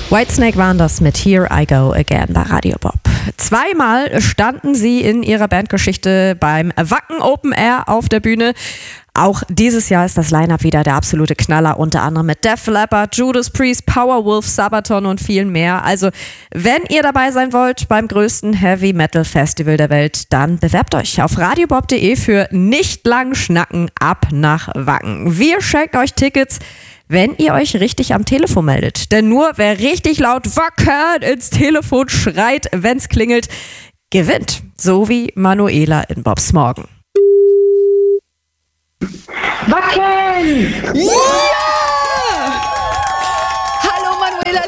Whitesnake waren das mit Here I Go Again bei Radio Bob. Zweimal standen sie in ihrer Bandgeschichte beim Wacken Open Air auf der Bühne. Auch dieses Jahr ist das Line-Up wieder der absolute Knaller, unter anderem mit Def Leppard, Judas Priest, Powerwolf, Sabaton und vielen mehr. Also, wenn ihr dabei sein wollt beim größten Heavy-Metal-Festival der Welt, dann bewerbt euch auf radiobob.de für nicht lang schnacken ab nach Wacken. Wir schenken euch Tickets, wenn ihr euch richtig am Telefon meldet. Denn nur wer richtig laut Wacken ins Telefon schreit, wenn's klingelt, gewinnt. So wie Manuela in Bobs Morgen. Wacken! Ja! Hallo Manuela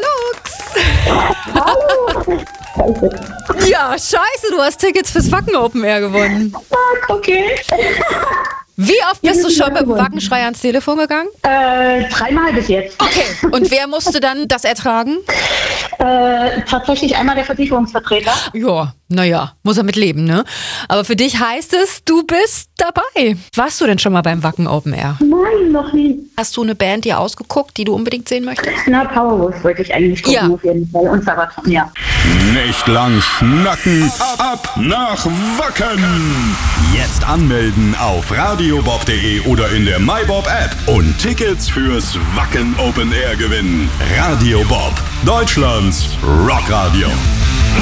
Lux! Hallo! Ja, scheiße, du hast Tickets fürs Wacken Open Air gewonnen. Okay. Wie oft bist du schon mit dem Wackenschrei ans Telefon gegangen? 3-mal bis jetzt. Okay, und wer musste dann das ertragen? Tatsächlich einmal der Versicherungsvertreter. Ja, naja, muss er mit leben, ne? Aber für dich heißt es, du bist dabei. Warst du denn schon mal beim Wacken Open Air? Nein, noch nie. Hast du eine Band dir ausgeguckt, die du unbedingt sehen möchtest? Na, Powerwolf wollte ich eigentlich gucken, Ja. auf jeden Fall. Und Sabaton, ja. Nicht lang schnacken, ab nach Wacken. Jetzt anmelden auf radiobob.de oder in der MyBob App und Tickets fürs Wacken Open Air gewinnen. Radio Bob, Deutschlands Rockradio.